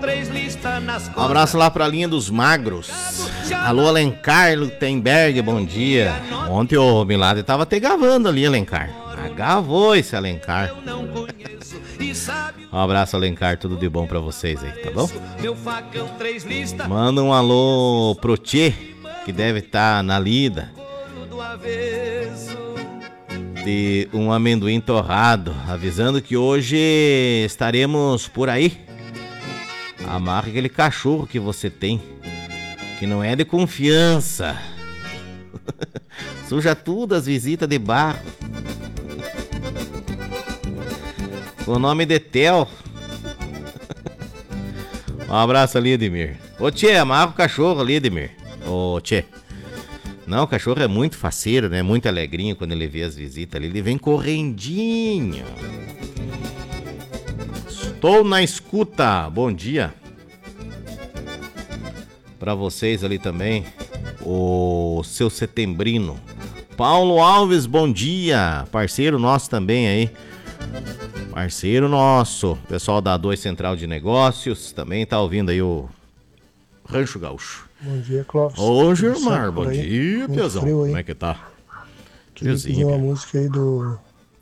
Um abraço lá pra linha dos magros. Alô, Alencar Lutemberg, bom dia. Ontem o Milagre tava te gravando ali, Alencar. Agavou esse Alencar. Um abraço, Alencar, tudo de bom pra vocês aí, tá bom? Manda um alô pro Tchê, que deve estar na lida de um amendoim torrado, avisando que hoje estaremos por aí. Amarra aquele cachorro que você tem, que não é de confiança. Suja tudo as visitas de barro. O nome de Tel. Um abraço ali, Edmir. Ô Tchê, amarra o cachorro ali, Edmir. Ô Tchê. Não, o cachorro é muito faceiro, né? Muito alegrinho quando ele vê as visitas ali. Ele vem correndinho. Estou na escuta. Bom dia. Pra vocês ali também. O seu setembrino. Paulo Alves, bom dia. Parceiro nosso também aí. Parceiro nosso. Pessoal da 2 Central de Negócios. Também tá ouvindo aí o Rancho Gaúcho. Bom dia, Clóvis. Ô, Gilmar, bom dia, Piazão. Como é que tá? Queria pedir uma música aí do...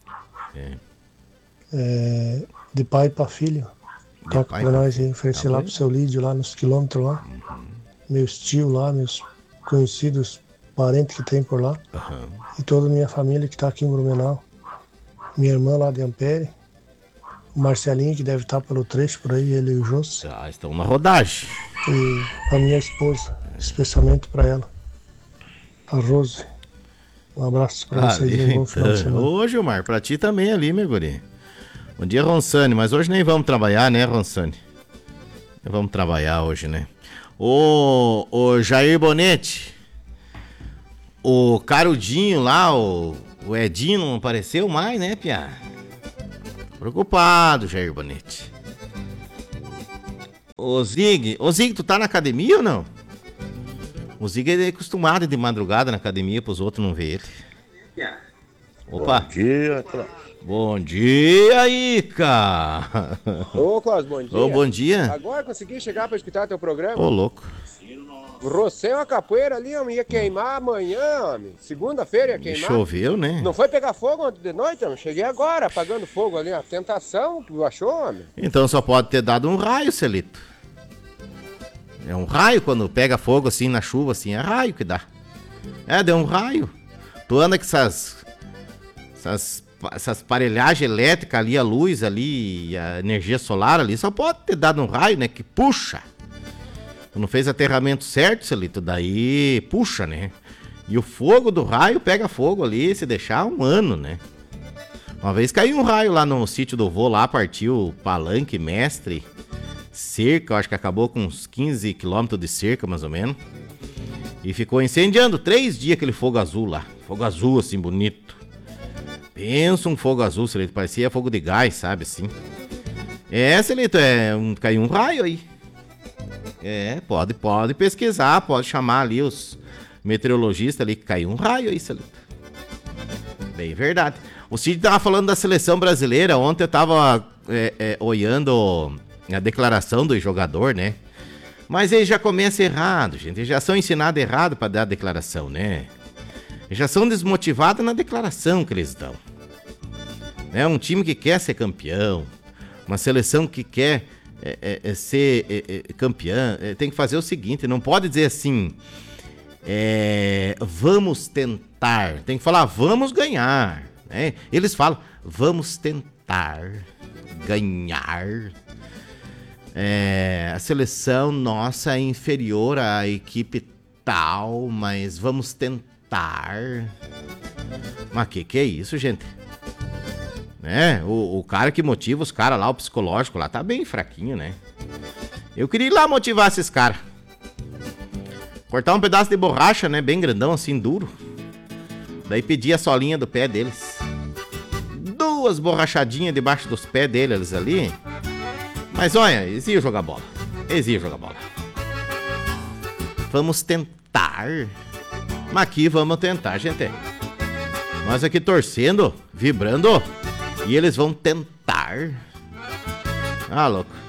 de pai pra filho. Toca pra nós aí, oferecer lá pro seu Lídio, lá nos quilômetros lá. Meus tios lá, meus conhecidos, parentes que tem por lá. E toda a minha família que tá aqui em Blumenau. Minha irmã lá de Ampere. O Marcelinho, que deve estar pelo trecho por aí, ele e o Jôs. Já estão na rodagem. E a minha esposa, especialmente para ela, a Rose. Um abraço para vocês, um bom final de semana. Ô, Gilmar, pra ti também ali, meu guri. Bom dia, Ronsane, mas hoje nem vamos trabalhar, né, Ronsane? Nem vamos trabalhar hoje, né? Ô Jair Bonete, o Carudinho lá, o Edinho não apareceu mais, né, Piá? Preocupado, Jair Bonete. Ô Zig, tu tá na academia ou não? O Zig é acostumado de madrugada na academia pros outros não ver ele. Opa. Bom dia, Bom dia, Ica. Ô, Cláudio, bom dia. Ô, bom dia. Agora consegui chegar pra escutar teu programa. Ô, louco. Rocei uma capoeira ali, homem, ia queimar amanhã, homem. Segunda-feira ia queimar. Choveu, né? Não foi pegar fogo ontem de noite, homem? Cheguei agora, apagando fogo ali, a tentação, tu achou, homem? Então só pode ter dado um raio, Celito. É um raio quando pega fogo assim na chuva, assim, é raio que dá. Deu um raio. Tu anda com essas aparelhagens elétricas ali, a luz ali, a energia solar ali, só pode ter dado um raio, né, que puxa. Tu não fez aterramento certo, Celito, daí puxa, né? E o fogo do raio pega fogo ali, se deixar um ano, né? Uma vez caiu um raio lá no sítio do vô, lá partiu palanque, mestre, cerca, eu acho que acabou com uns 15 quilômetros de cerca, mais ou menos. E ficou incendiando 3 dias aquele fogo azul lá. Fogo azul, assim, bonito. Pensa um fogo azul, Celito, parecia fogo de gás, sabe, assim. Celito, caiu um raio aí. Pode pesquisar, pode chamar ali os meteorologistas ali, que caiu um raio aí, Celito. Bem verdade. O Cid tava falando da seleção brasileira, ontem eu tava olhando a declaração do jogador, né? Mas eles já começam errado, gente, eles já são ensinados errado pra dar a declaração, né? Eles já são desmotivados na declaração que eles dão. Um time que quer ser campeão, uma seleção que quer ser campeã, tem que fazer o seguinte, não pode dizer assim, vamos tentar, tem que falar vamos ganhar, né? Eles falam, vamos tentar ganhar. A seleção nossa é inferior à equipe tal, mas vamos tentar. Mas que é isso, gente? O cara que motiva os caras lá, o psicológico lá, tá bem fraquinho, né? Eu queria ir lá motivar esses caras. Cortar um pedaço de borracha, né? Bem grandão, assim, duro. Daí pedir a solinha do pé deles. 2 borrachadinhas debaixo dos pés deles ali. Mas olha, eles iam jogar bola. Vamos tentar. Mas aqui vamos tentar, gente. Nós aqui torcendo, vibrando. E eles vão tentar. Louco.